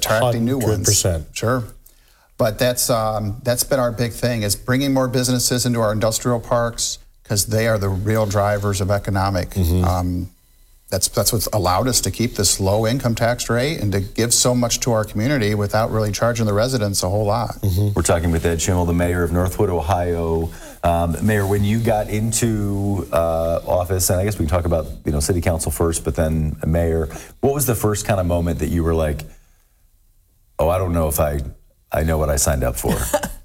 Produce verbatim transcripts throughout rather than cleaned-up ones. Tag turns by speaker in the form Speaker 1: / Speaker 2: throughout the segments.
Speaker 1: attracting new ones.
Speaker 2: one hundred percent.
Speaker 1: Sure. But that's um, that's been our big thing, is bringing more businesses into our industrial parks, because they are the real drivers of economic. Mm-hmm. um, that's that's what's allowed us to keep this low income tax rate and to give so much to our community without really charging the residents a whole lot.
Speaker 3: Mm-hmm. We're talking with Ed Schimmel, the mayor of Northwood, Ohio. Um, Mayor, when you got into uh, office, and I guess we can talk about you know city council first, but then mayor, what was the first kind of moment that you were like, oh, I don't know if I, I know what I signed up for?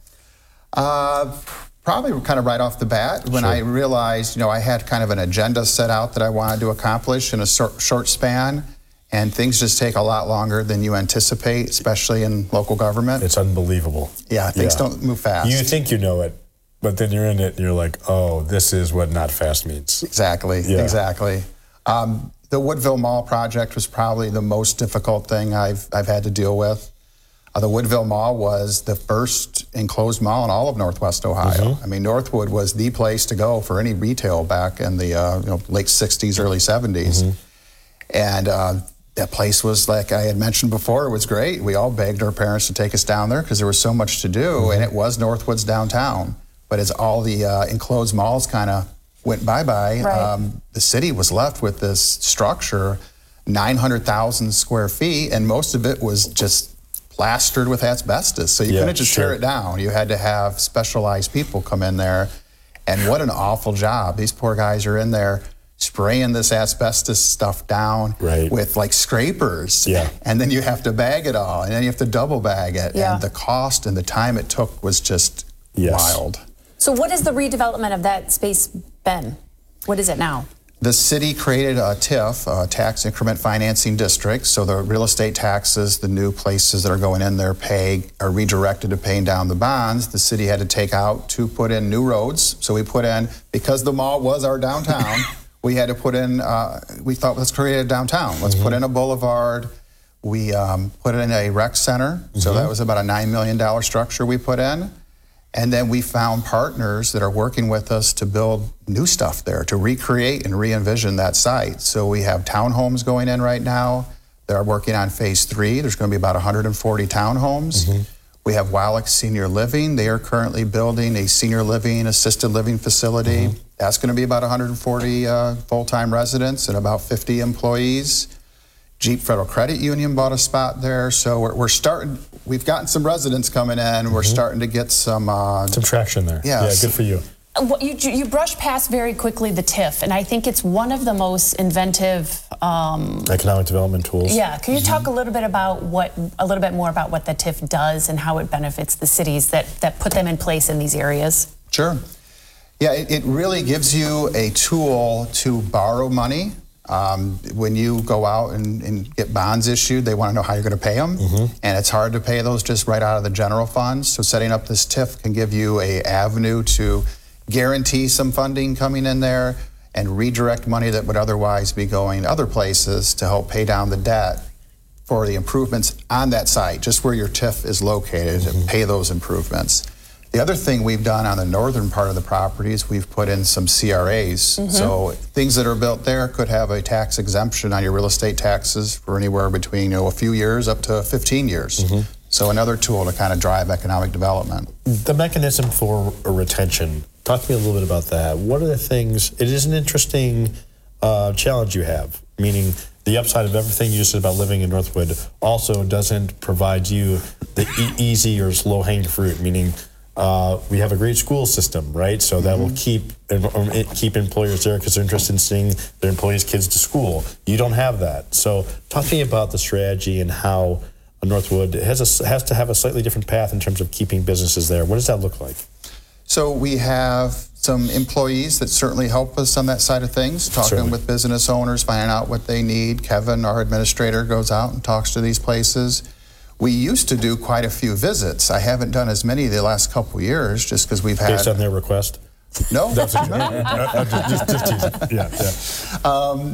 Speaker 1: uh, probably kind of right off the bat when sure. I realized, you know, I had kind of an agenda set out that I wanted to accomplish in a short, short span, and things just take a lot longer than you anticipate, especially in local government.
Speaker 2: It's unbelievable.
Speaker 1: Yeah, things yeah. don't move fast.
Speaker 2: You think you know it, but then you're in it and you're like, oh, this is what not fast means.
Speaker 1: Exactly, yeah. exactly. Um, the Woodville Mall project was probably the most difficult thing I've, I've had to deal with. Uh, the Woodville Mall was the first enclosed mall in all of Northwest Ohio. Mm-hmm. I mean, Northwood was the place to go for any retail back in the uh, you know, late sixties, early seventies. Mm-hmm. And uh, that place was, like I had mentioned before, it was great. We all begged our parents to take us down there because there was so much to do, mm-hmm. and it was Northwood's downtown. But as all the uh, enclosed malls kind of went bye-bye,
Speaker 4: right.
Speaker 1: um, the city was left with this structure, nine hundred thousand square feet, and most of it was just plastered with asbestos. So you
Speaker 2: yeah,
Speaker 1: couldn't just
Speaker 2: sure.
Speaker 1: tear it down. You had to have specialized people come in there. And what an awful job. These poor guys are in there spraying this asbestos stuff down
Speaker 2: right.
Speaker 1: with like scrapers.
Speaker 2: Yeah.
Speaker 1: And then you have to bag it all, and then you have to double bag it.
Speaker 4: Yeah.
Speaker 1: And the cost and the time it took was just
Speaker 2: yes.
Speaker 1: wild.
Speaker 4: So what has the redevelopment of that space been? What is it now?
Speaker 1: The city created a T I F, a tax increment financing district, so the real estate taxes, the new places that are going in there pay, are redirected to paying down the bonds. The city had to take out to put in new roads. So we put in, because the mall was our downtown, we had to put in, uh, we thought, let's create a downtown. Let's mm-hmm. put in a boulevard. We um, put in a rec center, mm-hmm. so that was about a nine million dollars structure we put in. And then we found partners that are working with us to build new stuff there, to recreate and re-envision that site. So we have townhomes going in right now. They're working on phase three. There's going to be about one hundred forty townhomes. Mm-hmm. We have Wallach Senior Living. They are currently building a senior living, assisted living facility. Mm-hmm. That's going to be about one hundred forty uh, full-time residents and about fifty employees. Jeep Federal Credit Union bought a spot there. So we're, we're starting, we've gotten some residents coming in. Mm-hmm. We're starting to get some... Uh,
Speaker 2: some traction there.
Speaker 1: Yes.
Speaker 2: Yeah, good for you.
Speaker 4: Well, you, you brush past very quickly the T I F, and I think it's one of the most inventive... Um,
Speaker 2: economic development tools.
Speaker 4: Yeah, can you mm-hmm. talk a little bit about what, a little bit more about what the T I F does and how it benefits the cities that, that put them in place in these areas?
Speaker 1: Sure. Yeah, it, it really gives you a tool to borrow money. Um, when you go out and, and get bonds issued, they want to know how you're going to pay them, mm-hmm. and it's hard to pay those just right out of the general funds. So setting up this T I F can give you a avenue to guarantee some funding coming in there and redirect money that would otherwise be going other places to help pay down the debt for the improvements on that site, just where your T I F is located, mm-hmm. and pay those improvements. The other thing we've done on the northern part of the property is we've put in some C R As. Mm-hmm. So things that are built there could have a tax exemption on your real estate taxes for anywhere between you know, a few years up to fifteen years. Mm-hmm. So another tool to kind of drive economic development.
Speaker 2: The mechanism for retention, talk to me a little bit about that. What are the things, it is an interesting uh, challenge you have, meaning the upside of everything you just said about living in Northwood also doesn't provide you the e- easy or low-hanging fruit, meaning Uh, we have a great school system, right? So that mm-hmm. will keep um, keep employers there because they're interested in sending their employees' kids to school. You don't have that. So talk to me about the strategy and how Northwood has a, has to have a slightly different path in terms of keeping businesses there. What does that look like?
Speaker 1: So we have some employees that certainly help us on that side of things, talking certainly. with business owners, finding out what they need. Kevin, our administrator, goes out and talks to these places. We used to do quite a few visits. I haven't done as many the last couple years just because we've had...
Speaker 2: Based on their request?
Speaker 1: No.
Speaker 2: That's a no. just, just teasing. Yeah, yeah.
Speaker 1: Um,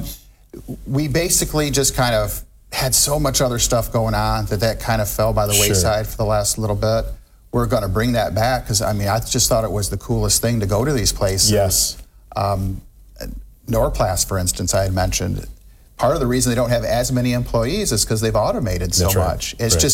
Speaker 1: we basically just kind of had so much other stuff going on that that kind of fell by the
Speaker 2: sure.
Speaker 1: wayside for the last little bit. We're going to bring that back because, I mean, I just thought it was the coolest thing to go to these places.
Speaker 2: Yes.
Speaker 1: Um, Norplast, for instance, I had mentioned, part of the reason they don't have as many employees is because they've automated so
Speaker 2: That's right.
Speaker 1: much. It's
Speaker 2: right.
Speaker 1: just